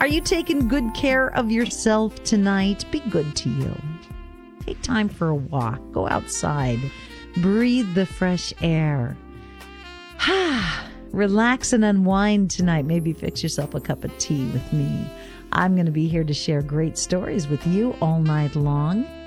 Are you taking good care of yourself tonight? Be good to you. Take time for a walk. Go outside. Breathe the fresh air. Relax and unwind tonight. Maybe fix yourself a cup of tea with me. I'm going to be here to share great stories with you all night long.